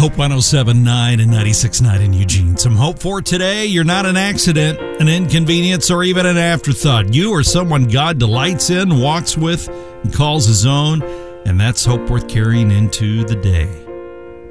Hope 107.9 and 96.9 in Eugene. Some hope for today. You're not an accident, an inconvenience, or even an afterthought. You are someone God delights in, walks with, and calls his own. And that's hope worth carrying into the day.